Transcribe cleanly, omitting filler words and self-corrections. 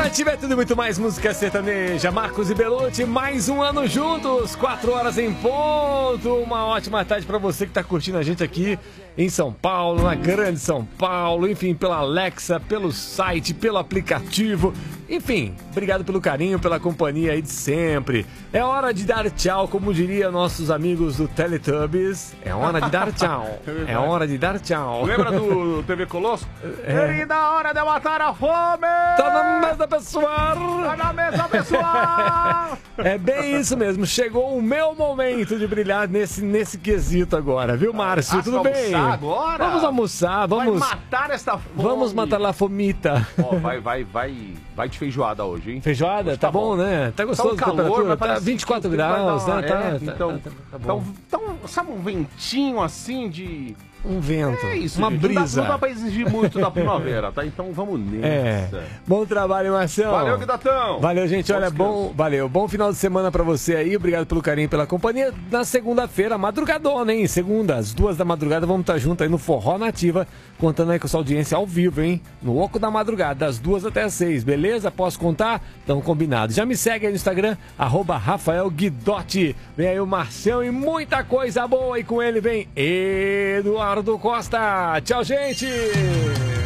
Nativa é tudo e muito mais música sertaneja. Marcos e Belucci, mais um ano juntos, 4 horas em ponto. Uma ótima tarde pra você que tá curtindo a gente aqui em São Paulo, na grande São Paulo, enfim, pela Alexa, pelo site, pelo aplicativo. Enfim, obrigado pelo carinho, pela companhia aí de sempre. É hora de dar tchau, como diria nossos amigos do Teletubbies. É hora de dar tchau. É hora de dar tchau. Lembra do TV Colosso? Querida, hora de matar a fome! Tá na mesa, pessoal! Tá na mesa, pessoal! É bem isso mesmo. Chegou o meu momento de brilhar nesse quesito agora, viu, Márcio? Tudo bem? Agora? Vamos almoçar, vamos... Vai matar esta fome! Vamos matar a fomita. Ó, vai de feijoada hoje, hein? Feijoada? Hoje tá bom, né? Tá gostoso a temperatura? Tá 24 graus, né? Tá bom. Então, sabe um ventinho assim de... Um vento, é isso, uma gente. brisa. Não dá pra exigir muito da primavera, tá? Então vamos nessa. Bom trabalho, Marcelo. Valeu, Guidatão. Valeu, gente. Olha, valeu. Bom final de semana pra você aí. Obrigado pelo carinho, pela companhia. Na segunda-feira, madrugadona, hein? Segunda, às 2 da madrugada, vamos estar juntos aí no Forró Nativa, contando aí com a sua audiência ao vivo, hein? No Oco da Madrugada, das 2 até as 6, beleza? Posso contar? Então, combinado. Já me segue aí no Instagram, @RafaelGuidotti. Vem aí o Marcelo e muita coisa boa. E com ele vem Eduardo Costa. Tchau, gente!